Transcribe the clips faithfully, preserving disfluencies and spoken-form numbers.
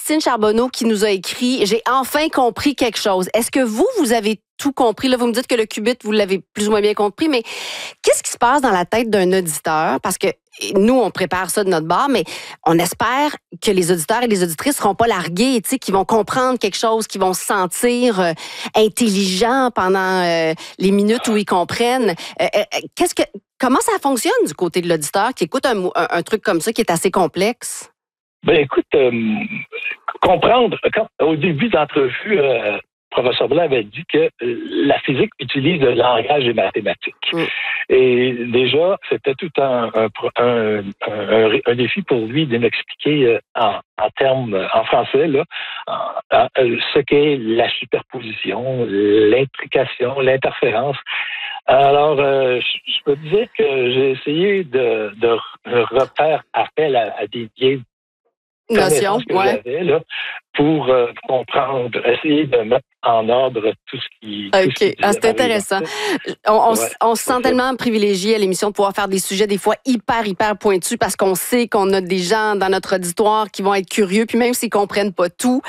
Christine Charbonneau qui nous a écrit « J'ai enfin compris quelque chose ». Est-ce que vous, vous avez tout compris? Là, vous me dites que le qubit, vous l'avez plus ou moins bien compris, mais qu'est-ce qui se passe dans la tête d'un auditeur? Parce que nous, on prépare ça de notre bord, mais on espère que les auditeurs et les auditrices ne seront pas largués, tu sais, qu'ils vont comprendre quelque chose, qu'ils vont se sentir euh, intelligents pendant euh, les minutes où ils comprennent. Euh, euh, qu'est-ce que, comment ça fonctionne du côté de l'auditeur qui écoute un, un, un truc comme ça qui est assez complexe? Ben écoute, euh, comprendre, quand, au début de l'entrevue, euh, le professeur Blanc avait dit que la physique utilise le langage des mathématiques. Mm. Et déjà, c'était tout un, un, un, un, un défi pour lui de m'expliquer en, en termes, en français, là, en, en, ce qu'est la superposition, l'intrication, l'interférence. Alors, euh, je, je peux dire que j'ai essayé de, de refaire appel à, à des vieilles notions que ouais. j'avais, là, pour euh, comprendre, essayer de mettre en ordre tout ce qui... OK. Tout ce qui ah, c'est intéressant. On, on, ouais, on se sent ça. tellement privilégié à l'émission de pouvoir faire des sujets des fois hyper, hyper pointus parce qu'on sait qu'on a des gens dans notre auditoire qui vont être curieux, puis même s'ils comprennent pas tout,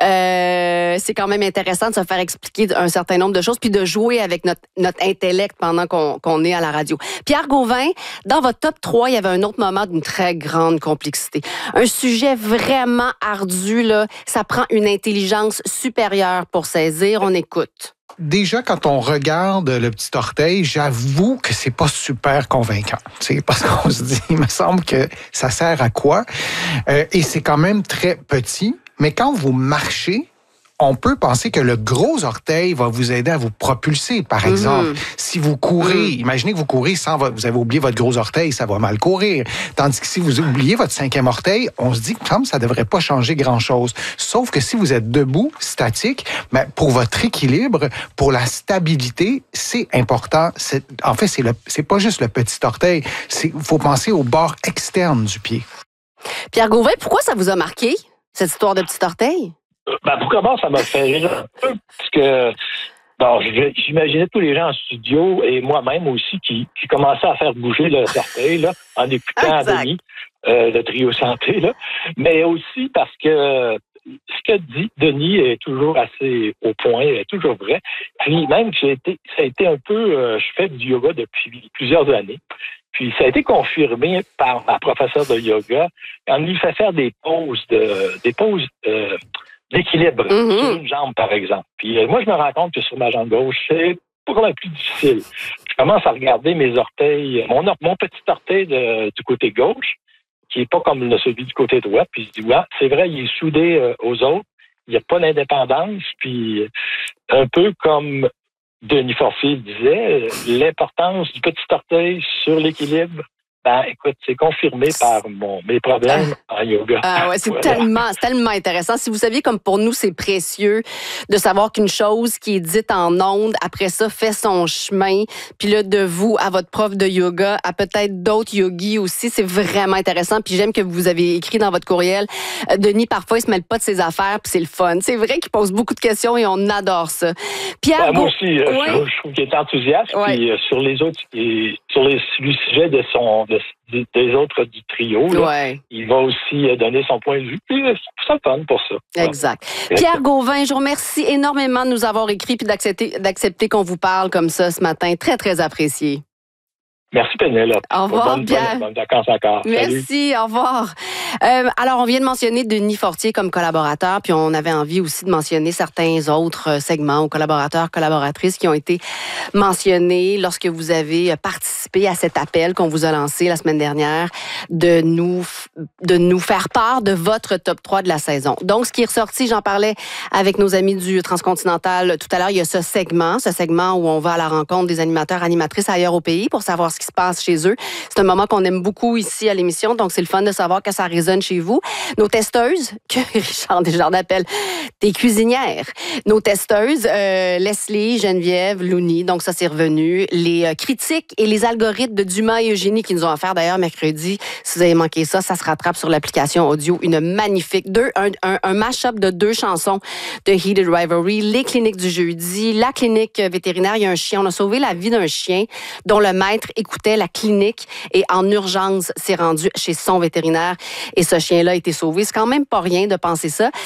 euh, c'est quand même intéressant de se faire expliquer un certain nombre de choses puis de jouer avec notre, notre intellect pendant qu'on, qu'on est à la radio. Pierre Gauvin, dans votre top trois, il y avait un autre moment d'une très grande complexité. Un sujet vraiment ardu, là. Ça prend une intelligence supérieure pour saisir. On écoute. Déjà, quand on regarde le petit orteil, j'avoue que c'est pas super convaincant. C'est parce qu'on se dit, il me semble que ça sert à quoi? Euh, et c'est quand même très petit. Mais quand vous marchez, on peut penser que le gros orteil va vous aider à vous propulser, par exemple. Mm-hmm. Si vous courez, mm-hmm. imaginez que vous courez sans votre, vous avez oublié votre gros orteil, ça va mal courir. Tandis que si vous oubliez votre cinquième orteil, on se dit que comme ça devrait pas changer grand-chose. Sauf que si vous êtes debout, statique, ben, pour votre équilibre, pour la stabilité, c'est important. C'est, en fait, c'est, le, c'est pas juste le petit orteil. Il faut penser au bord externe du pied. Pierre Gauvin, pourquoi ça vous a marqué, cette histoire de petit orteil? Ben, pour commencer, ça m'a fait rire un peu, parce que bon, j'imaginais tous les gens en studio et moi-même aussi qui, qui commençaient à faire bouger le orteil là, en écoutant Denis, euh, le trio santé, là. Mais aussi parce que ce que dit Denis est toujours assez au point, est toujours vrai. Puis même, j'ai été, ça a été un peu, euh, je fais du yoga depuis plusieurs années. Puis ça a été confirmé par ma professeure de yoga. On lui fait faire des pauses de, des pauses euh, d'équilibre mm-hmm. sur une jambe, par exemple. Puis euh, moi, je me rends compte que sur ma jambe gauche, c'est pour le plus difficile. Je commence à regarder mes orteils, mon, mon petit orteil de, du côté gauche, qui est pas comme le celui du côté droit. Puis je dis, ouais, c'est vrai, il est soudé euh, aux autres. Il n'y a pas d'indépendance. Puis un peu comme Denis Forcier disait, l'importance du petit orteil sur l'équilibre. Ben, écoute, c'est confirmé par mon, mes problèmes en yoga. Ah ouais, c'est voilà. tellement, c'est tellement intéressant. Si vous saviez comme pour nous, c'est précieux de savoir qu'une chose qui est dite en ondes, après ça, fait son chemin. Puis là, de vous à votre prof de yoga, à peut-être d'autres yogis aussi, c'est vraiment intéressant. Puis j'aime que vous avez écrit dans votre courriel, euh, Denis, parfois, il se mêle pas de ses affaires, puis c'est le fun. C'est vrai qu'il pose beaucoup de questions et on adore ça. Pierre, ben, moi aussi, euh, ouais. je, je trouve qu'il est enthousiaste. Ouais. Puis euh, sur les autres, et, sur les, le sujet de son... De des autres du trio. Là, ouais. Il va aussi donner son point de vue. Puis c'est le fun pour ça. Exact. Ouais. Pierre Gauvin, je vous remercie énormément de nous avoir écrit et d'accepter, d'accepter qu'on vous parle comme ça ce matin. Très, très apprécié. Merci, Pénélope. Au revoir, bonne, Pierre. Bonne, bonne vacances encore. Merci, Salut. Au revoir. Euh, alors, on vient de mentionner Denis Fortier comme collaborateur, puis on avait envie aussi de mentionner certains autres segments ou collaborateurs, collaboratrices qui ont été mentionnés lorsque vous avez participé à cet appel qu'on vous a lancé la semaine dernière de nous, de nous faire part de votre top trois de la saison. Donc, ce qui est ressorti, j'en parlais avec nos amis du Transcontinental tout à l'heure, il y a ce segment, ce segment où on va à la rencontre des animateurs, animatrices ailleurs au pays pour savoir ce qui se passe chez eux. C'est un moment qu'on aime beaucoup ici à l'émission, donc c'est le fun de savoir que ça résonne chez vous. Nos testeuses, que Richard Desjardins appelle des cuisinières. Nos testeuses, euh, Leslie, Geneviève, Louni, donc ça c'est revenu. Les euh, critiques et les algorithmes de Dumas et Eugénie qui nous ont offert d'ailleurs mercredi. Si vous avez manqué ça, ça se rattrape sur l'application audio. Une magnifique, deux, un, un, un mash-up de deux chansons de Heated Rivalry, les cliniques du jeudi, la clinique vétérinaire. Il y a un chien, on a sauvé la vie d'un chien dont le maître écoutait la clinique et en urgence s'est rendu chez son vétérinaire et ce chien-là a été sauvé. C'est quand même pas rien de penser ça.